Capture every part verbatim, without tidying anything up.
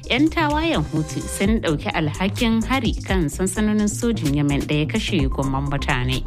'yan tawayen Houthi sun ɗauki alhakin hari kan sansanonin sojin Yemen da ya kashe gomman mutane.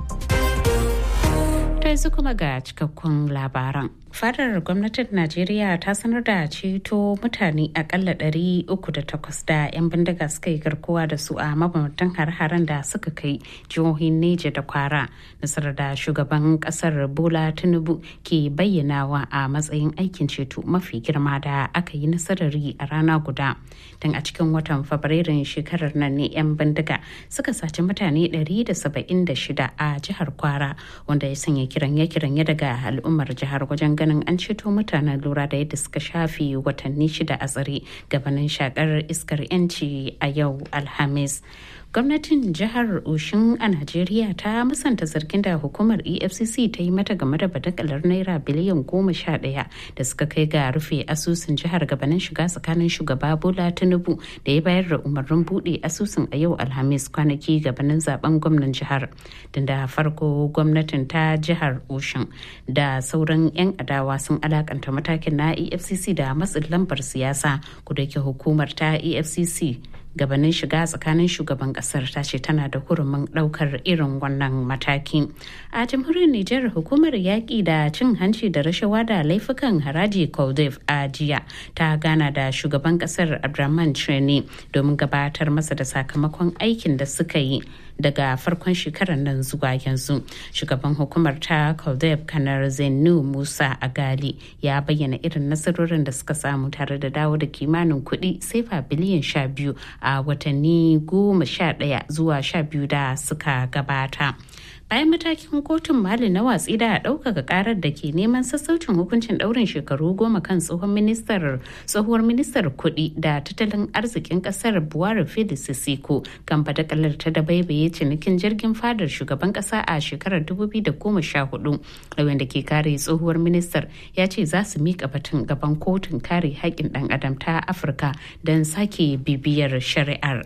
Yanzu kuma ga cikakkun labaran. Fadar gwamnatin Najeriya ta sanar da ceto mutane akalla ɗari uku da takwas da 'yan bindiga suka yi garkuwa da su a mabamtan har-haren da suka kai jihohin Neja da Kwara. Nasarar da shugaban kasar Bola Tinubu ke bayyanawa a matsayin aikin ceto mafi girma da aka yi nasarar yi a rana guda. Tun a cikin watan Fabrairun shekarar nan ne 'yan bindiga suka saci mutane ɗari da saba'in da shida a jihar Kwara, wanda ya sanya kiranye-kiranye daga al'ummar jihar wajen ganin an ceto mutanen lura da yadda suka shafe watanni shida a tsare gabanin shakar iskar yanci a yau Alhamis. Gwamnatin jihar Oshin a Najeriya ta musanta zargin da hukumar E F C C ta yi mata game da badakalar naira biliyan goma sha ɗaya da suka kai ga rufe asusun jihar gabanin shiga tsakanin shugaba Bola Tinubu da ya bayar da umarnin buɗe asusun a yau Alhamis kwanaki gabanin zaben gwamnan jihar. Tun da farko gwamnatin ta jihar Oshin da sauran 'yan adawa sun alakanta matakin na E F C C da matsin lambar siyasa, kudake hukumar ta E F C C gabanin shiga tsakanin shugaban kasar ta ce tana da hurumin daukar irin wannan mataki. A jamhuriyar Nijar, hukumar yaƙi da cin hanci da rashawa da laifukan haraji Koldef a jiya ta gana da shugaban kasar Abdurrahman Chani domin gabatar masa da sakamakon aikin da suka yi daga farkon shekarar nan zuwa yanzu. Shugaban hukumar ta Koldef Kanar Zainu Musa Agali ya bayyana irin nasarorin da suka samu tare da dawo da kimanin kuɗi sefa biliyan sha biyu a watanni goma sha ɗaya zuwa sha biyu da suka gabata. Bayan matakin kotun Mali na watsi da ɗaukaka karar da ke neman sassaucin hukuncin ɗaurin shekaru goma kan tsohon ministar tsohuwar ministar kuɗi da tattalin arzikin ƙasar Buhari Felix Sisiko kan badakalar ta da baibaye cinikin jirgin fadar shugaban ƙasa a shekarar dubu biyu da goma sha hudu. Lauyan da ke kare tsohuwar ministar ya ce za su miƙa batun gaban kotun kare haƙƙin ɗan adam ta Afirka don sake bibiyar shari'ar.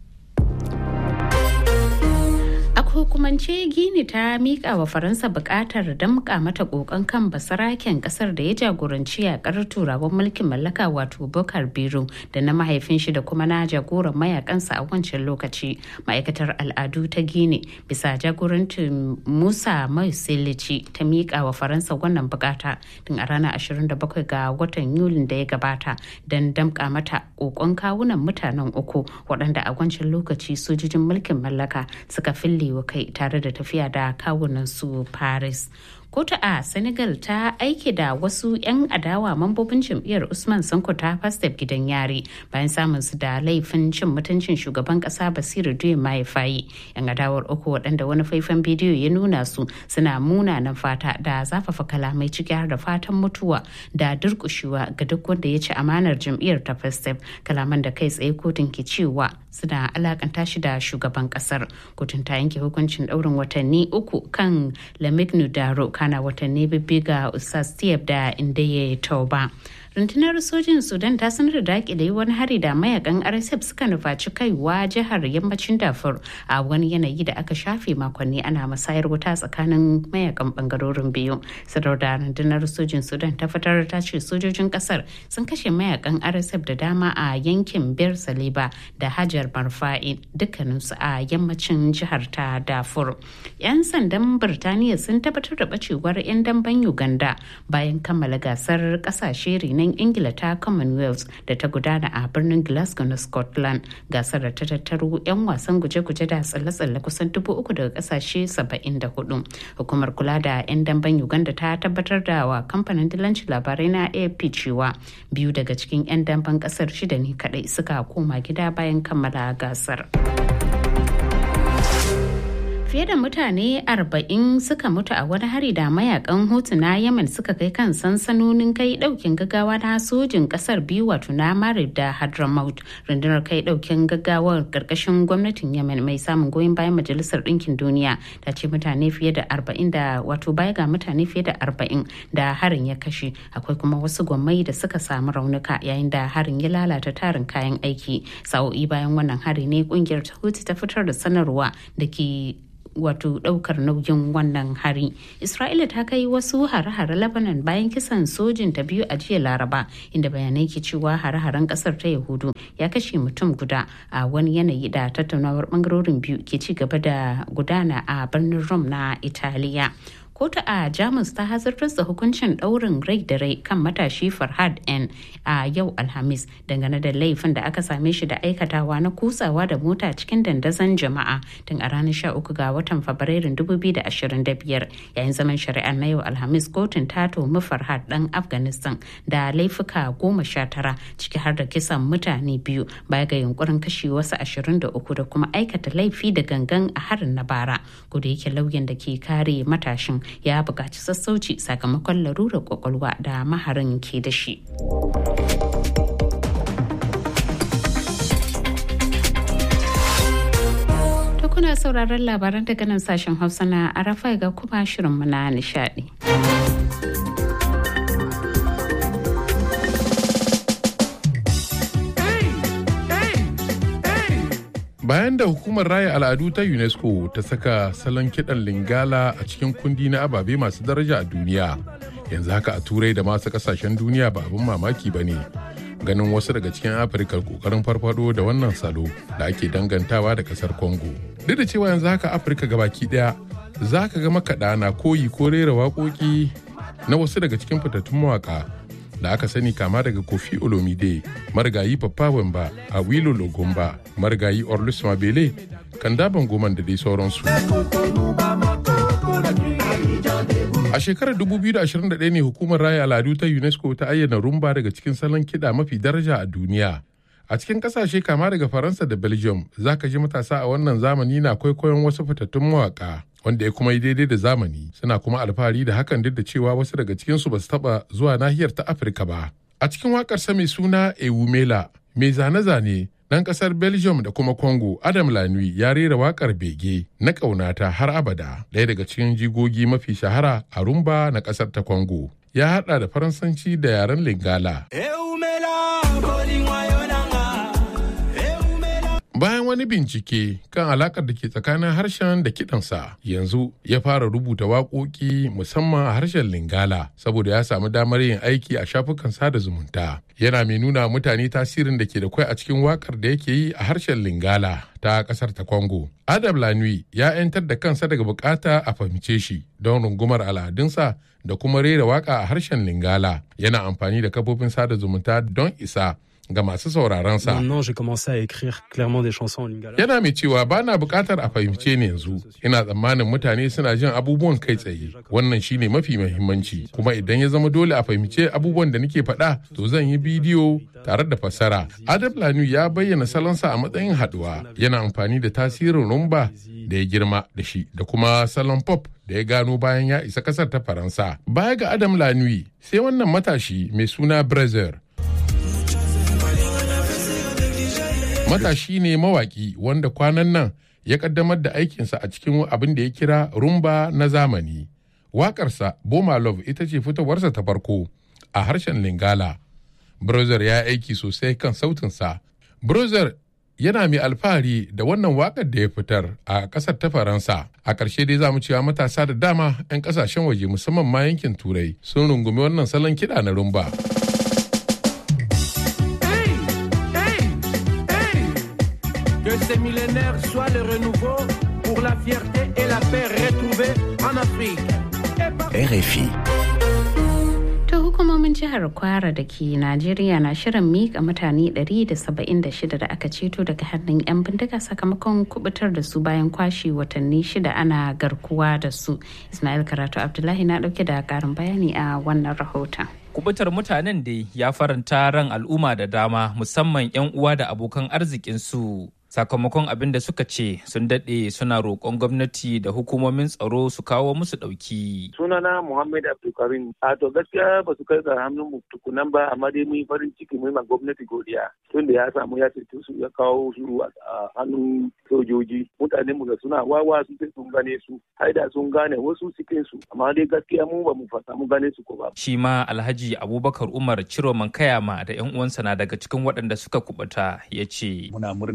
Hukumance Gini ta mika wa Faransa bukatar damka mata kokon kan basaraken kasar da ya jagoranci yakar turawan mulkin mallaka wato Bokar Biro da na mahaifin shi da kuma na jagoran mayakansa a wancan lokaci. Ma'aikatar al'adu ta Gini bisa jagorancin Musa Mai Silici ta mika wa Faransa wannan bukata tun a ranar ashirin da bakwai ga watan Yulin da ya gabata don damka mata kokon kawunan mutanen uku waɗanda a wancan lokaci sojojin mulkin mallaka suka fille wa kai tare da tafiya da kawunan su Paris. Kotu a Senegal ta aike da wasu 'yan adawa mambobin jam'iyyar Usman Sanko ta Pastef gidan yari bayan samun su da laifin cin mutuncin shugaban kasa Basiru Diomaye Faye. 'Yan adawar uku waɗanda wani faifan bidiyo ya nuna su suna munanan fata da zafafa kalamai ciki har da fatan mutuwa da durƙushewa ga duk wanda ya ci amanar jam'iyyar ta Pastef, kalaman da kai tsaye kotun ke cewa suna alakanta shi da shugaban kasar. Kotun ta yanke hukuncin ɗaurin watanni uku kan Lamignu Daro kana watanni bibbi ga Ustaz Tiyab da Indeye Tauba. Rundunar sojin Sudan ta sanar da dakile wani hari da mayakan R S F suka nufaci kaiwa jihar yammacin Darfur a wani yanayi da aka shafe makonni ana musayar wuta tsakanin mayakan bangarorin biyu. Sadar da rundunar sojin Sudan ta fitar ta ce sojojin kasar sun kashe mayakan R S F da dama a yankin Bir Saliba da Hajar Marfa'i dukkaninsu a yammacin jihar ta Darfur. 'Yan sandan Birtaniya sun tabbatar da bacewar 'yan damben Uganda bayan kammala gasar kasashe renon Ingila ta Commonwealth da ta gudana a birnin Glasgow na Scotland. Gasar da ta tattaro 'yan wasan guje-guje da tsalle-tsalle kusan dubu uku daga kasashe saba'in da hudu. Hukumar kula da 'yan damben Uganda ta tabbatar da wa kamfanin dillancin labarai na A F P cewa biyu daga cikin 'yan damben kasar shida ne kadai suka koma gida bayan kammala gasar. Fiye da mutane arba'in suka mutu a wani hari da mayakan Houthi na Yemen suka kai kan sansanonin kai daukin gaggawa na sojin kasar biyu wato na Marib da Hadramaut. Rundunar kai daukin gaggawar karkashin gwamnatin Yemen mai samun goyon bayan Majalisar Dinkin Duniya ta ce mutane fiye da arba'in da wato baya ga mutane fiye da arba'in da harin ya kashe, akwai kuma wasu gwammai da suka samu raunuka yayin da harin ya lalata tarin kayan aiki. Sa'o'i bayan wannan hari ne kungiyar ta Houthi ta fitar da sanarwa da ke wato ɗaukar nauyin wannan hari. Isra'ila ta kai wasu hare-hare Lebanon bayan kisan sojin ta biyu a jiya Laraba, inda bayanai ke cewa hare-haren ƙasar ta Yahudu ya kashe mutum guda a wani yanayi da tattaunawar ɓangarorin biyu ke ci gaba da gudana a birnin Rome na Italiya. Kotu a Jamus ta hazartar da hukuncin ɗaurin rai da rai kan matashi Farhad N a yau Alhamis dangane da laifin da aka same shi da aikatawa na kutsawa da mota cikin dandazon jama'a tun a ranar sha uku ga watan Fabrairun dubu biyu da ashirin da biyar. Yayin zaman shari'ar na yau Alhamis, kotun ta tuhumi Farhad ɗan Afghanistan da laifuka goma sha tara ciki har da kisan mutane biyu baya ga yunkurin kashe wasu ashirin da uku da kuma aikata laifi da gangan a harin na bara. Kuda yake lauyan da ke kare matashin ya buƙaci sassauci sakamakon larurar kwakwalwa da maharin ke da shi. To kuna sauraron labaran daga nan sashen Hausa na Arafa ga kuma shirinmu na nishadi. Bayan da hukumar raya al'adu ta UNESCO ta saka salon kiɗan Lingala a cikin kundi na ababe masu daraja a duniya, yanzu haka a Turai da masu ƙasashen duniya ba abin mamaki ba ne. Ganin wasu daga cikin Afirka ƙoƙarin farfado da wannan salo da ake dangantawa da ƙasar Congo. Duk da cewa yanzu haka Afirka gabaki ɗaya za ka ga makaɗa na koyi ko rera waƙoƙi na wasu daga cikin fitattun mawaƙa da aka sani kama daga Kofi Olomide, marigayi Papa Wemba, Awilo Logomba, marigayi Orlus Mabele, Kanda Bangoman da dai sauransu. A shekarar dubu biyu da ashirin da ɗaya ne hukumar raya al'adu ta UNESCO ta ayyana rumba daga cikin salon kiɗa mafi daraja a duniya. A cikin ƙasashe kama daga Faransa da Belgium, za ka ji matasa a wannan zamani na kwaikwayon wasu fitattun mawaƙa. Wanda ya kuma yi daidai da zamani, suna kuma alfahari da hakan duk da cewa wasu daga cikinsu ba su taɓa zuwa nahiyar ta Afirka ba. A cikin waƙarsa mai suna Ewumela, mai zane-zane ɗan ƙasar Belgium da kuma Congo, Adam Lanui ya rera waƙar bege na ƙaunata har abada, ɗaya daga cikin jigogi mafi shahara a rumba na ƙasar ta Congo. Ya haɗa da Faransanci da yaren Lingala. Bayan wani bincike kan alakar da ke tsakanin harshen da kiɗansa, yanzu ya fara rubuta waƙoƙi musamman a harshen Lingala saboda ya samu damar yin aiki a shafukan sada zumunta. Yana mai nuna mutane tasirin da ke da kwai a cikin waƙar da yake yi a harshen Lingala ta ƙasar ta Congo. Adam Lanui ya 'yantar da kansa daga bukata a fahimce shi don rungumar al'adunsa da kuma rera waƙa a harshen Lingala. Yana amfani da kafofin sada zumunta don isa ga masu sauraronsa. Yana mai cewa ba na bukatar a fahimce ni yanzu, ina tsammanin mutane suna jin abubuwan kai tsaye, wannan shine mafi muhimmanci, kuma idan ya zama dole a fahimce abubuwan da nake faɗa to zan yi bidiyo tare da fassara. Adam Lanui ya bayyana salonsa a matsayin haɗuwa, yana amfani da tasirin rumba da ya girma da shi da kuma salon pop da ya gano bayan ya isa ƙasar ta Faransa. Baya ga Adam Lanui sai wannan matashi mai suna Brazer. Matashi ne mawaƙi wanda kwanan nan ya ƙaddamar da aikinsa a cikin abin da ya kira rumba na zamani. Waƙarsa Boma Love ita ce fitowarsa ta farko a harshen Lingala. Brother ya aiki sosai kan sautinsa. Brother yana mai alfahari da wannan waƙar da ya fitar a ƙasar ta Faransa. A ƙarshe dai za mu cewa matasa da dama 'yan ƙasashen waje musamman ma yankin Turai sun rungumi wannan salon kiɗa na rumba. Ces millénaires soient le renouveau pour la fierté et la paix retrouvée en Afrique. R F I. Ta hukumomin jihar Kwara da ke Najeriya na shirin miƙa mutane ɗari da saba'in da shida da aka ceto daga hannun 'yan bindiga sakamakon kubutar da su bayan kwashe watanni shida ana garkuwa da su. Ismail Karatu Abdullahi na ɗauke da ƙarin bayani a wannan rahoton. Kubutar mutanen dai ya faranta ran al'umma da dama musamman 'yan uwa da abokan arzikinsu. Sakamakon abin da suka ce sun daɗe suna roƙon gwamnati da hukumomin tsaro su kawo musu ɗauki. Sunana Muhammad Abdulkarim. A to gaskiya ba su kai ga hannun mu tukunan ba, amma dai mun farin ciki mun ma gwamnati godiya. Tun da ya samu ya ceto su ya kawo su a hannun sojoji. Mutanen mu da suna wawa su sai sun gane su. Haida sun gane wasu cikin su, amma dai gaskiya mu ba mu fasa mu gane su ko ba. Shi ma Alhaji Abubakar Umar Ciroman Kayama da 'yan uwansa na daga cikin waɗanda suka kubuta ya ce. Muna murna kwarai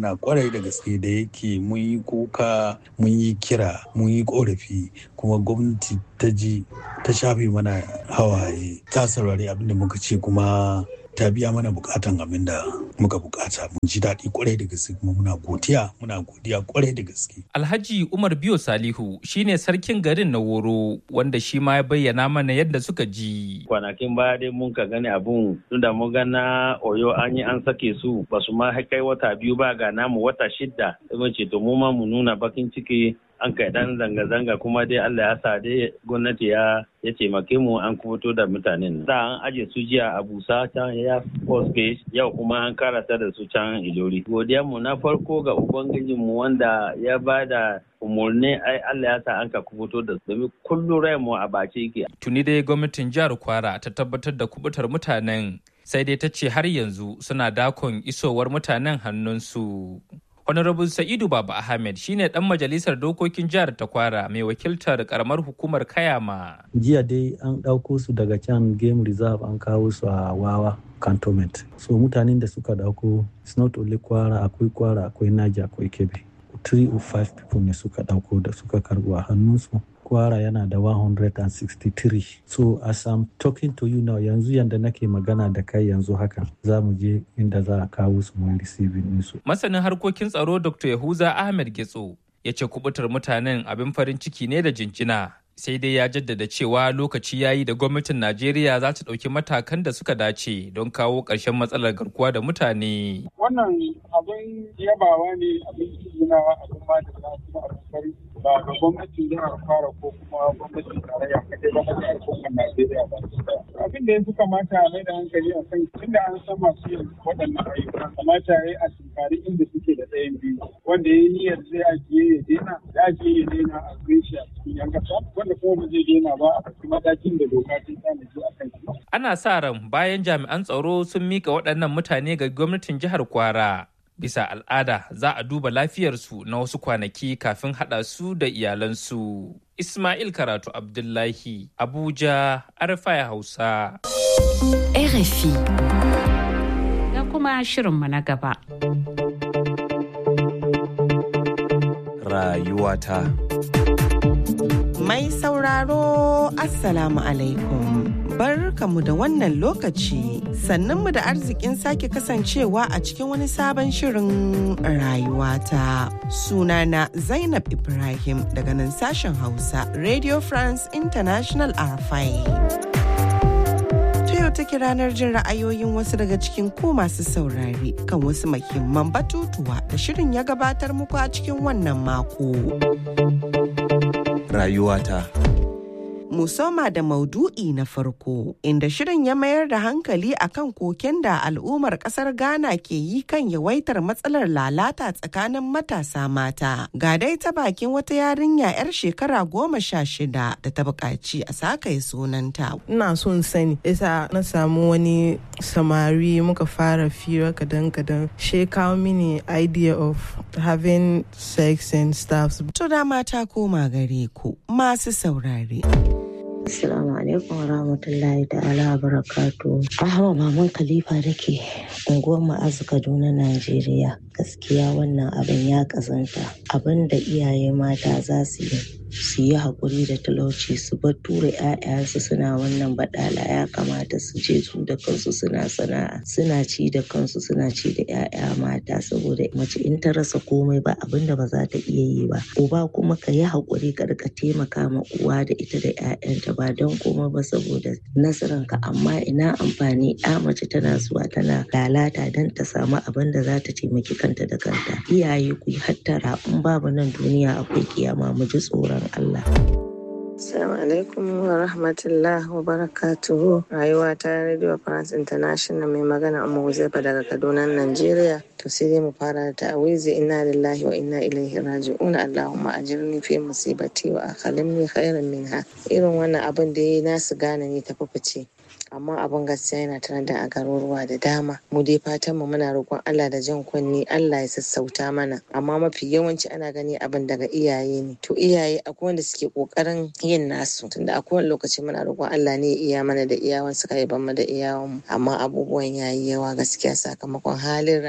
kwarai da gaske da yake mun yi kuka mun yi kira mun yi korafi kuma gwamnati ta ji ta shafe mana hawaye ta saurari abin da muka ce kuma ta biya mana bukatan abin da muka bukata. Mun ji daɗi kwarai da gaske kuma muna godiya muna godiya kwarai da gaske. Alhaji Umar Biyo Salihu shine sarkin garin na Woro wanda shi ma ya bayyana mana yadda suka ji. Kwanakin baya dai mun ka gani abun tunda mun ga na Oyo an yi an sake su ba su ma kai wata biyu ba ga namu wata shidda. Sai mun ce to mu ma mu nuna bakin ciki an kai dan zanga-zanga kuma dai Allah ya sa dai gwamnati ya ya taimake mu an fito da mutanen. Da an aje su jiya a Busa can ya post case yau kuma an karasa da su can Ilori. Godiyar mu na farko ga ubangijin mu wanda ya bada umarni ai Allah ya sa an ka fito da su domin kullum rai mu a bace yake. Tuni dai gwamnatin jihar Kwara ta tabbatar da kubutar mutanen sai dai ta ce har yanzu suna dakon isowar mutanen hannunsu. Honorable Sa'idu Baba Ahmed shine dan majalisar dokokin jihar ta Kwara mai wakiltar karamar hukumar Kayama. Jiya dai an ɗauko su daga can game reserve an kawo su a Wawa cantonment. So mutanen da suka ɗauko it's not only Kwara, akwai Kwara, akwai Naija, akwai Kebbi. three or five people ne suka ɗauko da suka karɓo a hannunsu. Kwara yana da one hundred sixty-three. So as I'm talking to you now, yanzu yanda nake magana da kai yanzu haka za mu je inda za a kawo su mun receiving ɗinsu. Masanin harkokin tsaro Doctor Yahuza Ahmed Getso ya ce kubutar mutanen abin farin ciki ne da jinjina. Sai dai ya jaddada cewa lokaci ya yi da gwamnatin Najeriya za ta ɗauki matakan da suka dace don kawo ƙarshen matsalar garkuwa da mutane. Wannan abin yabawa ne, abin tunawa, abin ma da kuma abin farin ba ga gwamnatin jihar Kwara ko kuma gwamnatin tarayya kadai ba na al'ummar Najeriya ba. Abin da ya fi kamata a mai da hankali a kan tunda an san masu yin waɗannan ayyuka kamata ya yi a tunkari inda suke da ɗayan biyu wanda ya yi niyyar zai ajiye ya daina ya ajiye ya daina a shi a cikin yan ƙasa wanda kuma ba zai daina ba a cikin matakin da doka ta tanaji a kan shi. Ana sa ran bayan jami'an tsaro sun mika waɗannan mutane ga gwamnatin jihar Kwara. Bisa al'ada za a duba lafiyarsu na wasu kwanaki kafin haɗa su da iyalansu. Ismail Karatu Abdullahi, Abuja, Arfai Hausa. R F I. Da kuma shirinmu na gaba. Rayuwata. Mai sauraro, Assalamu alaikum. Barkamu da wannan lokaci, sannunmu da arzikin sake kasancewa a cikin wani sabon shirin rayuwata. Sunana Zainab Ibrahim daga nan sashen Hausa, Radio France International R F I. Yau take ranar jin ra'ayoyin wasu daga cikin ku masu saurari kan wasu muhimman batutuwa da shirin ya gabatar muku a cikin wannan mako. Rayuwata. Musoma da maudu'i na farko, inda shirin ya mayar da hankali akan koken da al'ummar kasar Ghana ke yi kan yawaitar matsalar lalata tsakanin matasa mata. Ga dai ta bakin wata yarinya 'yar shekara goma sha shida da ta buƙaci a sakaye sunanta. Ina son sani, isa na samu wani samari muka fara fira kadan-kadan. She kawo mini idea of having sex and stuff. To da mata koma gare ku masu saurare. Assalamu alaikum wa rahmatullahi ta'ala wa barakatu. Ahma Maman Khalifa da ke unguwar Ma'azu Kaduna, Najeriya. Gaskiya wannan abin ya kazanta. Abin da iyaye mata za su yi su yi haƙuri da talauci su bar tura 'ya'yansu suna wannan baɗala, ya kamata su je su da kansu suna sana'a suna ci da kansu suna ci da 'ya'ya mata, saboda mace in ta rasa komai ba abin da ba za ta iya yi ba. Uba kuma ka yi haƙuri ka rika taimaka ma uwa da ita da 'ya'yanta ba don komai ba saboda nasaranka, amma ina amfani 'ya mace tana zuwa tana lalata don ta samu abin da za ta taimaki kanta da kanta. Iyaye ku yi hattara, in babu nan duniya akwai kiyama, mu ji tsoron Allah. Assalamu alaikum wa rahmatullah wa barakatuhu. Rayuwa ta Radio France International, mai magana Umma Huzaifa daga Kaduna, Najeriya. To sai dai mu fara da ta'awizi, inna lillahi wa inna ilaihi raji'un. Allahumma ajirni fi musibati wa akhalimni khairan minha. Irin wannan abin da yayi nasu gane ne ta fice. Amma abin gaskiya yana tare da a garuruwa da dama. Mu dai fatan mu muna roƙon Allah da jan kunni, Allah ya sassauta mana. Amma mafi yawanci ana gani abin daga iyaye ne. To iyaye akwai wanda suke ƙoƙarin yin nasu. Tunda a kowane lokaci muna roƙon Allah ne ya iya mana da iyawan suka yi ban mu da iyawan mu. Amma abubuwan yayi yawa gaskiya sakamakon halin rayuwa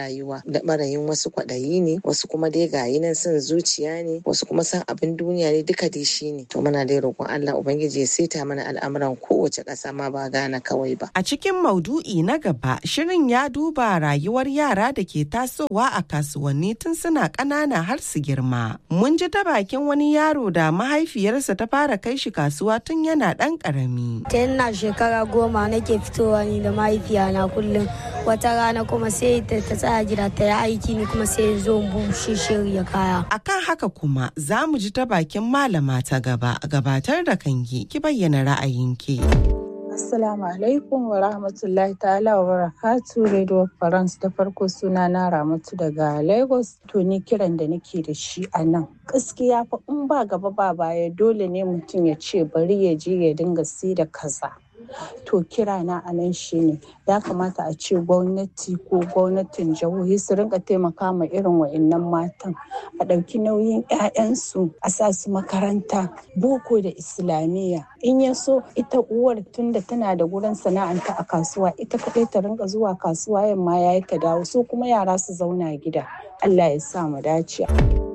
yawa da barayin wasu kwaɗayi ne, wasu kuma dai gayi nan son zuciya ne, wasu kuma san abin duniya ne, duka dai shi ne. To muna dai roƙon Allah Ubangiji ya saita mana al'amuran kowace ƙasa ma ba Ghana kawai ba. A cikin maudu'i na gaba, shirin ya duba rayuwar yara da ke tasowa a kasuwanni tun suna ƙanana har su girma. Mun ji ta bakin wani yaro da mahaifiyarsa ta fara kai shi kasuwa tun yana ɗan ƙarami. Ta ina shekara goma nake fitowa ni da mahaifiyana kullum. Wata rana kuma sai ta tsaya gida ta yi aiki ni kuma sai zo bushe shirya kaya. Akan haka kuma za mu ji ta bakin malama ta gaba, gabatar da kanki ki bayyana ra'ayinki. Assalamu alaikum wa rahmatullahi ta'ala wa barakatu Radio France. Da farko suna na Ramatu daga Lagos. To ni kiran da nake da shi a nan. Gaskiya fa in ba gaba ba baya dole ne mutum ya ce bari ya je ya dinga sai da kaza. To kira na a nan shine ya kamata a ce gwamnati ko gwamnatin jihohi su rinka taimaka ma irin wa'annan matan, a ɗauki nauyin 'ya'yansu, a sa su makaranta boko da islamiyya. In ya so ita uwar tunda tana da gurin sana'anta a kasuwa, ita kaɗai ta rinka zuwa kasuwa yamma yayi ta dawo, so kuma yara su zauna gida. Allah ya sa mu dace.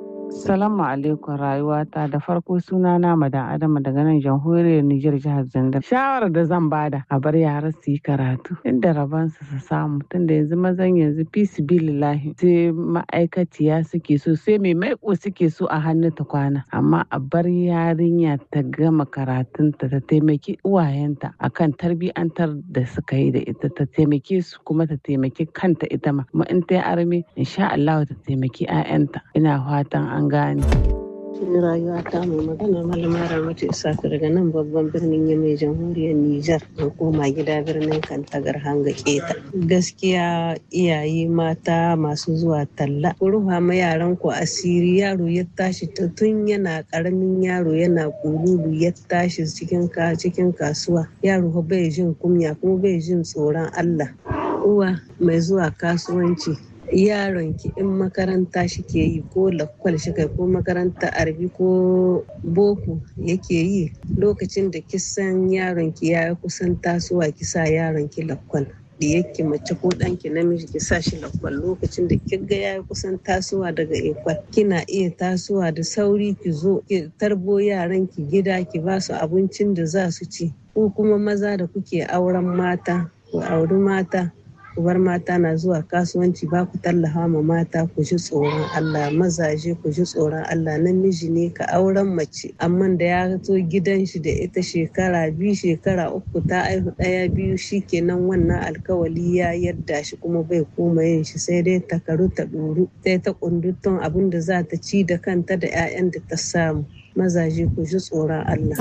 Salamu alaikum rayuwata, da farko suna na Madan Adama daga nan jamhuriyar Nijar jihar Zandar. Shawarar da zan bada a bar yara su yi karatu inda rabansu su samu, tunda yanzu mazan yanzu fisibilillahi sai ma'aikaciya suke so, sai mai maiko suke so a hannu ta kwana, amma a bar yarinya ta gama karatunta ta taimaki uwayenta akan tarbiyantar da suka yi da ita, ta taimake su kuma ta taimaki kanta ita ma, kuma in ta yi arme insha Allah ta taimaki 'ya'yanta. Ina fatan an gane. Rayuwa ta mai magana malama Ramatu Isaka daga nan babban birnin Yamai jamhuriyar Nijar, an koma gida birnin Kantagar hanga keta. Gaskiya iyaye mata masu zuwa talla, ku ruha ma yaran ku asiri. Yaro ya tashi tun yana karamin yaro yana kululu ya tashi cikin ka cikin kasuwa, yaro bai jin kunya kuma bai jin tsoron Allah. Uwa mai zuwa kasuwanci, yaron ki in makaranta shi ke yi ko lakwal shi kai ko makaranta arabi ko boko yake yi, lokacin da kisan yaron ki ya kusan tasowa ki sa yaron ki lakwal. Diyakki mace ko ɗanki namiji ki sa shi lakwal, lokacin da kiga ya kusan tasowa daga ikwal kina iya tasowa da sauri ki zo ki tarbo yaran ki gida, ki ba su abincin da za su ci. Ko kuma maza da kuke auren mata, ku auri mata, ku bar mata na zuwa kasuwanci, ba ku tallafa ma mata, ku ji tsoron Allah. Mazaje ku ji tsoron Allah, namiji ne ka auren mace amma da ya zo gidan shi da ita shekara biyu shekara uku ta aihu ɗaya biyu, shikenan wannan alkawali ya yarda shi kuma bai koma yin shi, sai dai ta karu ta ɗoru, sai ta kundutun abin da za ta ci da kanta da 'ya'yan da ta samu. Mazaje ku ji tsoron Allah.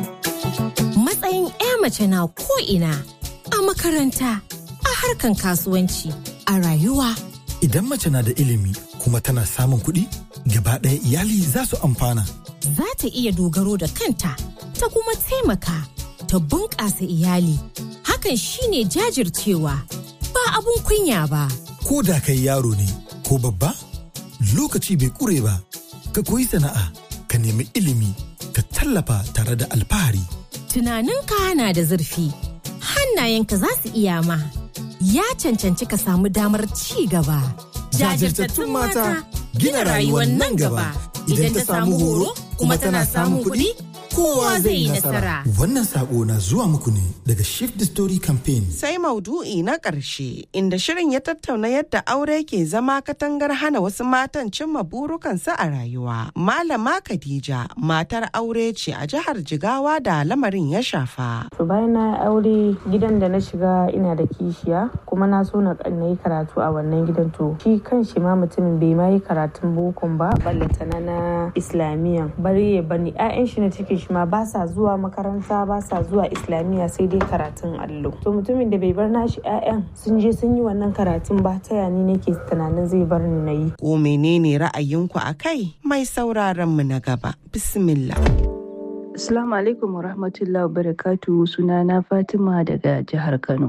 Matsayin 'ya mace na ko ina, a makaranta, harkan kasuwanci, a rayuwa. Idan mace na da ilimi kuma tana samun kuɗi, gaba ɗaya iyali za su amfana. Za ta iya dogaro da kanta, ta kuma taimaka, ta bunƙasa iyali. Hakan shine jajircewa, ba abun kunya ba. Ko da kai yaro ne ko babba, lokaci bai ƙure ba. Ka koyi sana'a, ka nemi ilimi, ka tallafa tare da alfahari. Tunaninka na da zurfi, hannayenka za su iya ma. Ya cancanci ka samu damar ci gaba. Jajirtattun mata gina rayuwar nan gaba. Idan ta samu horo kuma tana samun kuɗi, kowa zai yi nasara. Wannan sako na zuwa muku ne daga Shift the Story Campaign. Sai maudu'i na ƙarshe inda shirin ya tattauna yadda aure ke zama katangar hana wasu matan cimma burukansu a rayuwa. Malama Khadija matar aure ce a jihar Jigawa da lamarin ya shafa. To bayan na aure, gidan da na shiga ina da kishiya kuma na so na yi karatu a wannan gidan, to shi kan shi ma mutumin bai ma yi karatun bokon ba, ballantana na islamiyya. Bari ya bani 'ya'yan shi na cikin shi ma ba sa zuwa makaranta, ba sa zuwa islamiyya, sai dai karatun allo. To mutumin da bai bar nashi 'ya'yan sun je sun yi wannan karatun ba, ta yani nake tunanin zai bar ni na yi. Ko menene ra'ayinku a kai? Mai sauraron mu na gaba. Bismillah. Assalamu alaikum wa rahmatullahi wa barakatuhu. Sunana Fatima daga jihar Kano.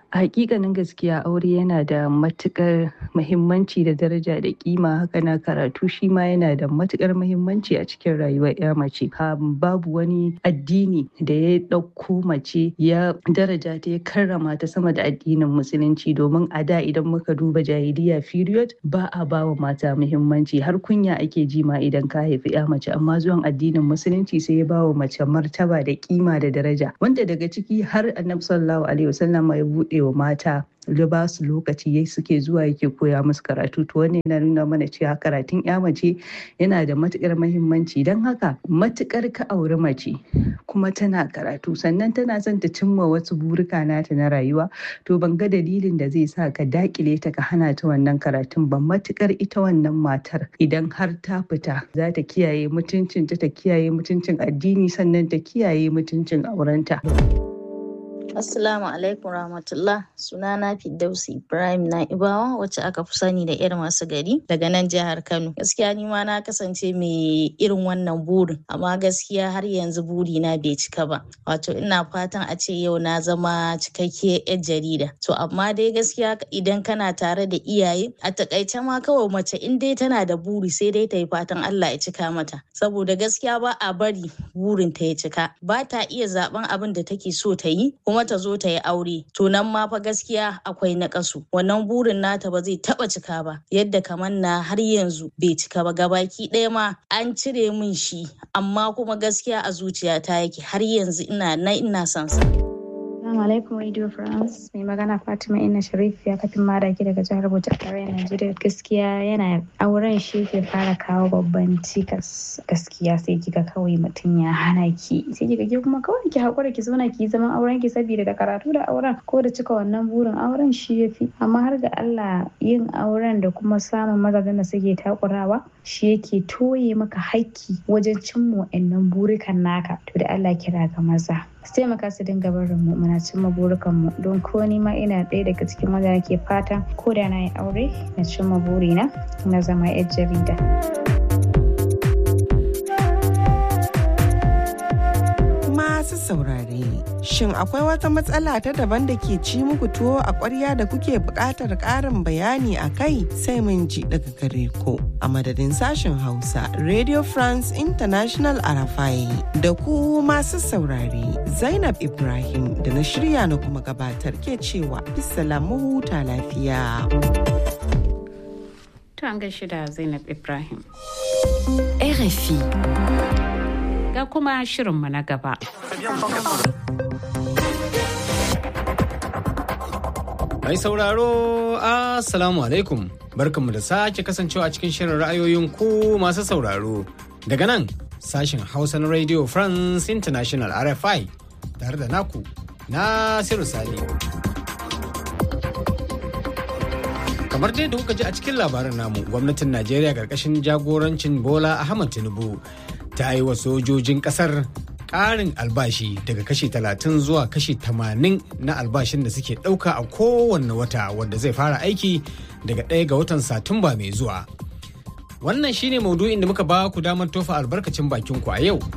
A hakikanin gaskiya aure yana da matukar muhimmanci da daraja da kima, haka na karatu shi ma yana da matukar muhimmanci a cikin rayuwar ya mace. Babu wani addini da ya ɗauko mace ya daraja ta ya karrama ta sama da addinin musulunci, domin a da idan muka duba jahiliya period ba a bawa mata muhimmanci, har kunya ake ji ma idan ka haifi ya mace, amma zuwan addinin musulunci sai ya bawa mace martaba da kima da daraja, wanda daga ciki har annabi sallallahu alaihi wasallam ya buɗe wa mata da ba su lokaci yai suke zuwa yake koya musu karatu. To wannan yana nuna mana cewa karatun ya mace yana da matukar muhimmanci. Don haka matukar ka auri mace kuma tana karatu sannan tana son ta cimma wasu burika nata na rayuwa, to ban ga dalilin da zai sa ka dakile ta ka hana ta wannan karatun ba. Matukar ita wannan matar idan har ta fita za ta kiyaye mutuncin ta ta kiyaye mutuncin addini sannan ta kiyaye mutuncin aurenta. Assalamu alaikum rahmatullah. Sunana Firdausi Ibrahim Na'ibawa, wacce aka fi sani da irin masu gari daga nan jihar Kano. Gaskiya ni ma na kasance mai irin wannan burin, amma gaskiya har yanzu buri na bai cika ba. Wato ina fatan a ce yau na zama cikakkiyar yar jarida. To amma dai gaskiya idan kana tare da iyaye, a takaice ma kawai mace in dai tana da buri sai dai ta yi fatan Allah ya cika mata. Saboda gaskiya ba a bari burin ta ya cika. Ba ta iya zaben abin da take so ta yi kuma ta zo ta yi aure, to nan ma fa gaskiya akwai naƙasu. Wannan burin nata ba zai taɓa cika ba, yadda kamar na har yanzu bai cika ba. Gabaki ɗaya ma an cire min shi, amma kuma gaskiya a zuciyata yake har yanzu ina na ina son sa. Assalamu alaikum Radio France. Mai magana Fatima Inna Sharif ya kafin madaki daga jihar Bauchi a tarayyar Najeriya. Gaskiya yana auren shi ke fara kawo babban cikas. Gaskiya sai kika kawai mutum ya hana ki. Sai kika ke kuma kawai ki hakura ki zauna ki zaman auren ki saboda da karatu da auren ko da cika wannan burin auren shi yafi. Amma har ga Allah yin auren da kuma samun mazajen da suke takurawa shi yake toye maka haƙƙi wajen cimma wa'annan burikan naka. To da Allah kira ga maza. Su taimaka su dinga barin mu muna cimma burukan mu, don ko ni ma ina ɗaya daga cikin wanda nake fata ko da na yi aure na cimma burina na zama yar jarida. Masu saurare, shin akwai wata matsala ta daban da ke ci muku tuwo a ƙwarya da kuke buƙatar ƙarin bayani a kai? Sai mun ji daga gare ku. A madadin sashen Hausa, Radio France International Arafai da ku masu saurare, Zainab Ibrahim da na shirya na kuma gabatar ke cewa bisalamu huta lafiya. To an gaishe da Zainab Ibrahim. R F I. Ga kuma shirinmu na gaba. Mai sauraro, Assalamu alaikum. Barkanmu da sake kasancewa a cikin shirin ra'ayoyin ku masu sauraro. Daga nan, sashen Hausa na Radio France International R F I, tare da naku, Nasiru Sani. Kamar dai da kuka ji a cikin labarin namu, gwamnatin Najeriya ƙarƙashin jagorancin Bola Ahmed Tinubu ta yi wa sojojin ƙasar ƙarin albashi daga kashi talatin zuwa kashi tamanin na albashin da suke ɗauka a kowanne wata, wanda zai fara aiki daga ɗaya ga watan Satumba mai zuwa. Wannan shine maudu'in da muka ba ku damar tofa albarkacin bakinku a yau.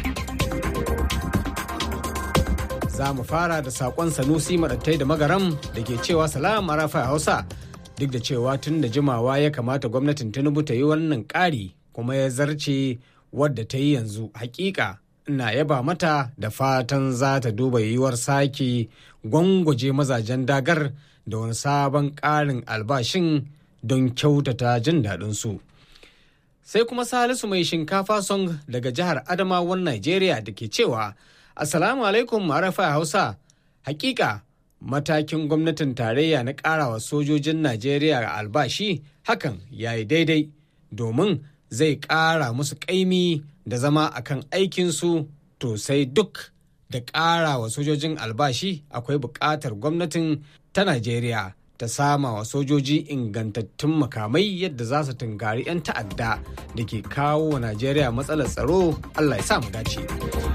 Za mu fara da saƙon Sanusi Maɗattai da Magaram da ke cewa salam Arafa Hausa, duk da cewa tun da jimawa ya kamata gwamnatin Tinubu ta yi wannan ƙari kuma ya zarce wadda ta yi yanzu. Hakika ina yaba mata da fatan za ta duba yiwuwar sake gwangwaje mazajen dagar da wani sabon ƙarin albashin don kyautata jin daɗinsu. Sai kuma Salisu mai shinkafa song daga jihar Adamawan Najeriya da ke cewa Assalamu alaikum Arafa Hausa. Hakika matakin gwamnatin tarayya na ƙarawa sojojin Najeriya albashi hakan ya yi daidai, domin zai ƙara musu ƙaimi da zama akan aikinsu. To sai duk da ƙara wa sojojin albashi akwai buƙatar gwamnatin ta Najeriya ta sama wa sojoji ingantattun makamai yadda za su tunkari 'yan ta'adda da ke kawo wa Najeriya matsalar tsaro. Allah ya sa mu dace.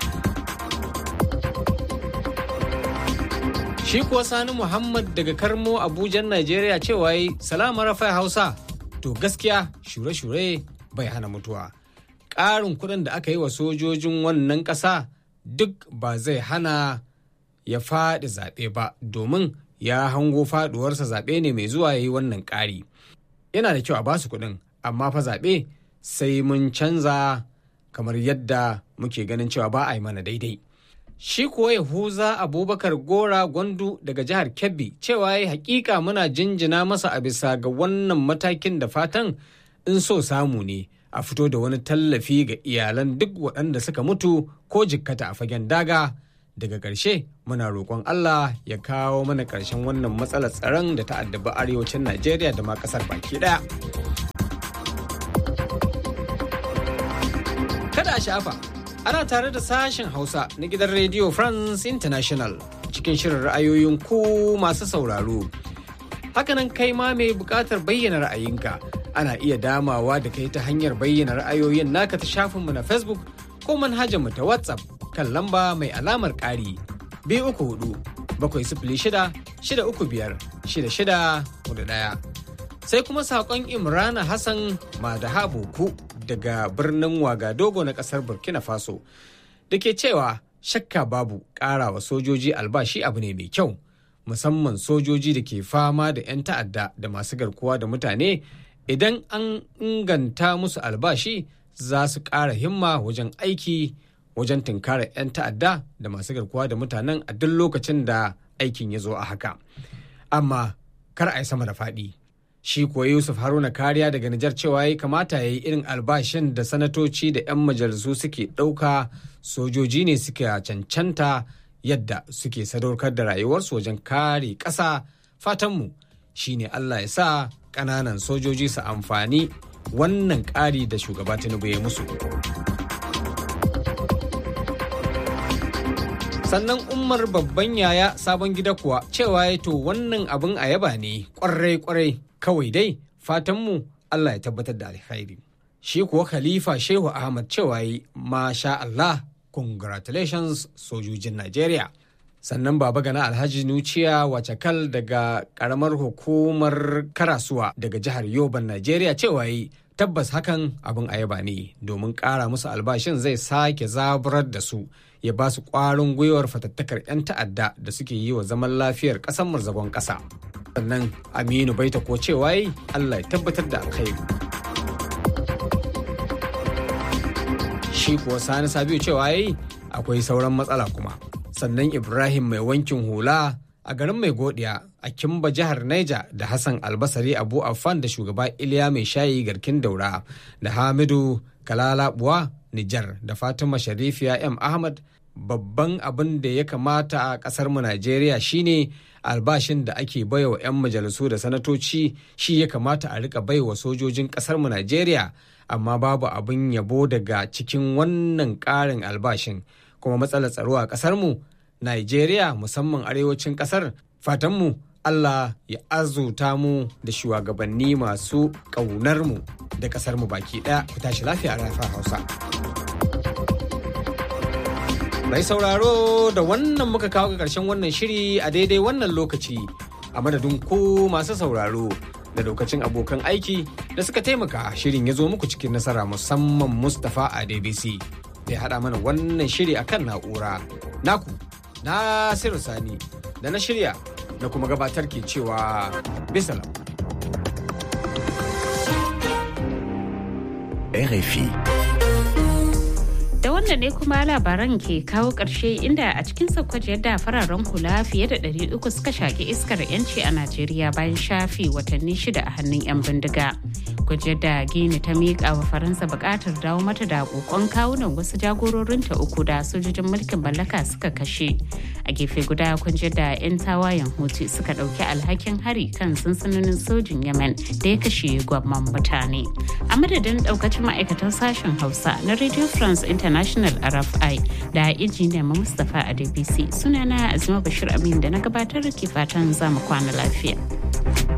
Shi kuwa Sani Muhammad daga Karmo Abujan Najeriya cewa yi salama Rafai Hausa. To gaskiya shure-shure bai hana mutuwa. Ƙarin kuɗin da aka yi wa sojojin wannan ƙasa duk ba zai hana ya faɗi zaɓe ba, domin ya hango faduwarsa zaɓe ne mai zuwa ya yi wannan ƙari. Yana da kyau a basu kuɗin, amma fa zaɓe sai mun canza kamar yadda muke ganin cewa ba a yi mana daidai. Shi kuwa Yahuza Abubakar Gora Gwandu daga jihar Kebbi cewa ya hakika muna jinjina masa a bisa ga wannan matakin da fatan in so samu ne a fito da wani tallafi ga iyalan duk waɗanda suka mutu ko jikkata a fagen daga. Daga ƙarshe muna roƙon Allah ya kawo mana ƙarshen wannan matsalar tsaron da ta addabi arewacin Najeriya da ma ƙasar baki ɗaya. Kada a shafa, ana tare da sashen Hausa na gidan Radio France International cikin shirin ra'ayoyin ku masu sauraro. Hakanan kai ma mai buƙatar bayyana ra'ayinka ana iya damawa da kai ta hanyar bayyana ra'ayoyin naka ta shafinmu na Facebook ko manhajarmu ta WhatsApp kan lamba mai alamar ƙari biyu uku hudu bakwai sifili shida shida uku biyar shida shida hudu ɗaya. Sai kuma saƙon Imrana Hassan Madaha Boku daga birnin Wagadogo na ƙasar Burkina Faso da ke cewa shakka babu ƙarawa sojoji albashi abu ne mai kyau, musamman sojoji da ke fama da 'yan ta'adda da masu garkuwa da mutane. Idan an inganta musu albashi za su ƙara himma wajen aiki wajen tunkarar 'yan ta'adda da masu garkuwa da mutanen a duk lokacin da aikin ya zo a haka. Amma kar a yi sama da faɗi. Shi kuwa Yusuf Haruna Kariya daga Nijar cewa ya kamata ya yi irin albashin da sanatoci da 'yan majalisu suke ɗauka, sojoji ne suke cancanta yadda suke sadaukar da rayuwarsu wajen kare ƙasa. Fatanmu shi ne Allah ya sa ƙananan sojoji su amfani wannan ƙari da shugaba Tinubu ya musu. Sannan Umar babban yaya sabon gida kuwa cewa ya to wannan abin a yaba ne kwarai-kwarai, kawai dai fatanmu Allah ya tabbatar da alkhairi. Shi kuwa Khalifa Shehu Ahmad cewa yi masha Allah, congratulations sojojin Najeriya. Sannan Baba Gana Alhaji Nuciya Wacakal daga karamar hukumar Karasuwa daga jihar Yoban Najeriya cewa yi tabbas hakan abin a yaba ne, domin ƙara musu albashin zai sake zaburar da su, ya ba su ƙwarin gwiwar fatattakar 'yan ta'adda da suke yi wa zaman lafiyar ƙasar murzagon ƙasa. Sannan Aminu Baita ko cewa yi Allah ya tabbatar da alkhairi. Shi kuwa Sani Sabiu cewa yi akwai sauran matsala kuma. Sannan Ibrahim mai wankin hula a garin Mai Godiya a Kimba jihar Niger da Hassan Albasari Abu Affan da shugaba Iliya Mai Shayi Garkin Daura da Hamidu Kalalabuwa Nijar da Fatima Sharifiya M Ahmad. Babban abin da ya kamata a kasar mu Najeriya shine albashin da ake baiwa 'yan majalisu da sanatoci shi ya kamata a rika baiwa sojojin kasar mu Najeriya, amma babu abin yabo daga cikin wannan ƙarin albashin. Kuma matsalar tsaro a kasar mu Najeriya musamman arewacin kasar, fatanmu Allah ya azuta mu da shugabanni masu ƙaunar mu da kasar mu baki ɗaya. Ku tashi lafiya a Rafa Hausa. Mai sauraro da wannan muka kawo ga ƙarshen wannan shiri a daidai wannan lokaci, a madadin ku masu sauraro da lokacin abokan aiki da suka taimaka shirin ya zo muku cikin nasara, musamman Mustapha a D B C da ya haɗa mana wannan shiri akan na'ura. Naku Nasiru Sani da na shirya da kuma gabatar ke cewa bisalam. R F I. Da wannan ne kuma labaran ke kawo ƙarshe, inda a cikin saukwaji yadda fararen hula fiye da ɗari uku suka shaƙi iskar 'yanci a Najeriya bayan shafe watanni shida a hannun 'yan bindiga. Gwajiyar da Gini ta miƙa wa Faransa buƙatar dawo mata da ƙoƙon kawunan wasu jagororinta uku da sojojin mulkin mallaka suka kashe. A gefe guda kunjiyar da 'yan tawayen Houthi suka ɗauki alhakin hari kan sansanonin sojin Yemen da ya kashe gwamman mutane. A madadin ɗaukacin ma'aikatan sashen Hausa na Radio France International R F I da injiniya Mustapha a D B C, sunana Azima Bashir Amin da na gabatar ke fatan zamu kwana lafiya.